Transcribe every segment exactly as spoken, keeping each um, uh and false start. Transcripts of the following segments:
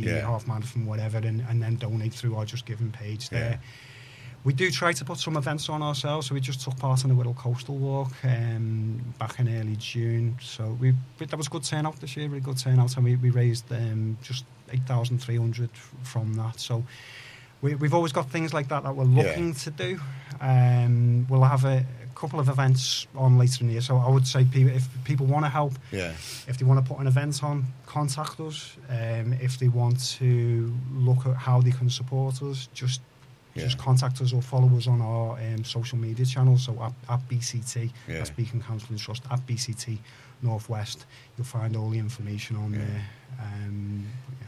yeah. half marathon, whatever, and, and then donate through our Just Giving page there. Yeah. We do try to put some events on ourselves, so we just took part in the Whittle Coastal Walk um, back in early June. So we that was a good turnout this year, really good turnout, and we, we raised um, just eight thousand three hundred from that. So we, we've always got things like that that we're looking yeah. to do. Um, we'll have a, a couple of events on later in the year, so I would say people, if people want to help, yeah. if they want to put an event on, contact us. Um, if they want to look at how they can support us, just Yeah. just contact us or follow us on our um, social media channels. So at, at B C T, yeah. that's Beacon Counselling Trust, at B C T Northwest, you'll find all the information on yeah. there. Um,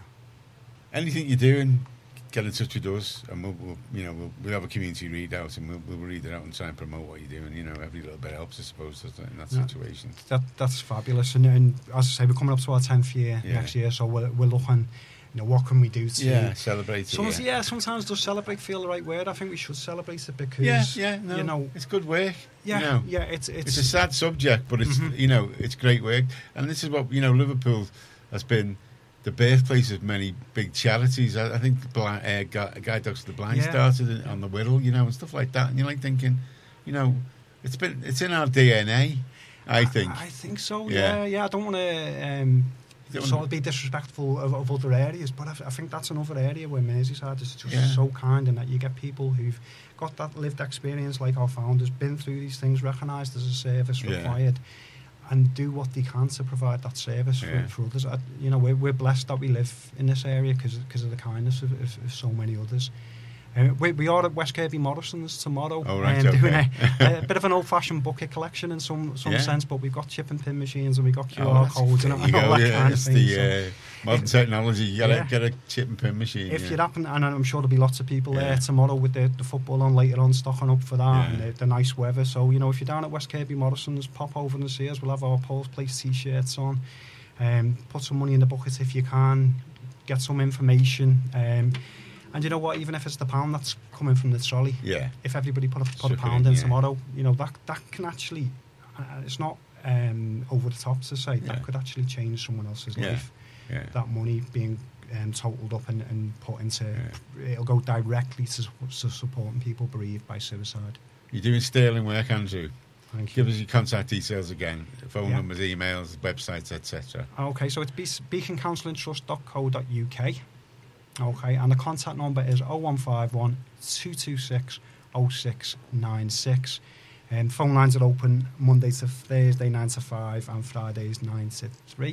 yeah. Anything you're doing, get in touch with us, and we'll, we'll you know we'll, we'll have a community readout, and we'll, we'll read it out and try and promote what you're doing. You know, every little bit helps, I suppose, doesn't it, in that yeah. situation. That that's fabulous, and, and as I say, we're coming up to our tenth year yeah. next year, so we're, we're looking. You know, what can we do to yeah, celebrate it? Some, yeah. yeah, sometimes does celebrate feel the right word. I think we should celebrate it because yeah, yeah, no, you know, it's good work. Yeah, you know, yeah, it's, it's it's a sad subject, but it's mm-hmm. you know it's great work, and this is what you know. Liverpool has been the birthplace of many big charities. I, I think the blind, uh, Guide, Guide Dogs to the Blind yeah. started on the Whittle, you know, and stuff like that. And you're like thinking, you know, it's been it's in our D N A. I think. I, I think so. Yeah, yeah. yeah I don't want to. Um, sort of be disrespectful of, of other areas, but I, I think that's another area where Merseyside is just yeah. so kind, and that you get people who've got that lived experience, like our founders, been through these things, recognised as a service yeah. required, and do what they can to provide that service yeah. for, for others. I, you know, we're, we're blessed that we live in this area because of the kindness of, of, of so many others. Uh, we, we are at West Kirby Morrison's tomorrow, oh, right, um, okay. doing a, a bit of an old-fashioned bucket collection in some some yeah. sense, but we've got chip and pin machines and we've got Q oh, R codes and, and go, all that yeah, kind it's of thing. The, so uh, modern if, technology, you gotta yeah. get a chip and pin machine. If yeah. you happen, and I'm sure there'll be lots of people yeah. there tomorrow with the, the football on later on, stocking up for that, yeah. and the, the nice weather. So, you know, if you're down at West Kirby Morrison's, pop over and see us. We'll have our Paul's Place t-shirts on. Um, put some money in the bucket if you can. Get some information. Um, And you know what? Even if it's the pound that's coming from the trolley, yeah. if everybody put a, put a pound in, in yeah. tomorrow, you know that that can actually, uh, it's not um, over the top to say yeah. that could actually change someone else's yeah. life. Yeah. That money being um, totaled up and, and put into, yeah. it'll go directly to, to supporting people bereaved by suicide. You're doing sterling work, Andrew. Thank Give you. us your contact details again, phone yeah. numbers, emails, websites, et cetera. Okay, so it's be- beacon counselling trust dot co dot U K. Okay, and the contact number is oh one five one, two two six, oh six nine six. And phone lines are open Monday to Thursday, nine to five, and Fridays, nine to three.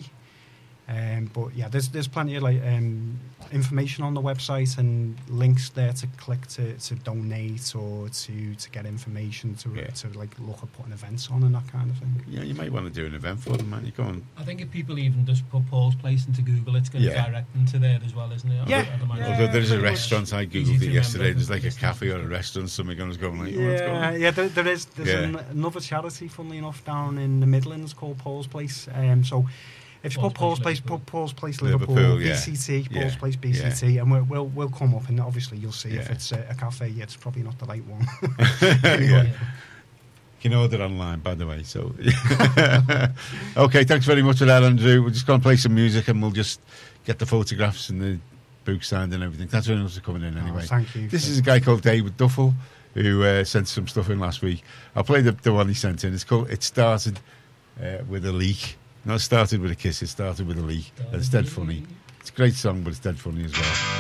Um, but yeah, there's there's plenty of like um, information on the website and links there to click to, to donate or to, to get information to yeah. to like look at putting events on and that kind of thing. Yeah, you might want to do an event for them, man. You go on. I think if people even just put Paul's Place into Google, it's going to yeah. direct them to there as well, isn't it? Yeah. yeah. Although there is a restaurant, I googled it yesterday. There's like a distance. cafe or a restaurant. Somebody going going like, oh, yeah, what's going on? yeah. There, there is there's Yeah. an, another charity, funnily enough, down in the Midlands called Paul's Place. Um, so. If you Paul's put Paul's Place, Place, put Paul's Place Liverpool, Liverpool, yeah. B C T, Paul's Yeah. Place B C T, Yeah. and we'll, we'll we'll come up, and obviously you'll see Yeah. if it's a, a cafe. Yeah, it's probably not the right one. yeah. You can order online, by the way. So, okay, thanks very much for that, Andrew. We're just going to play some music, and we'll just get the photographs and the book signed and everything. Thanks very much for coming in. Anyway, Oh, thank you. This is a guy called David Duffel who uh, sent some stuff in last week. I'll play the, the one he sent in. It's called "It Started uh, with a Leak." Not started with a kiss, it started with a leak. It's dead funny. It's a great song, but it's dead funny as well.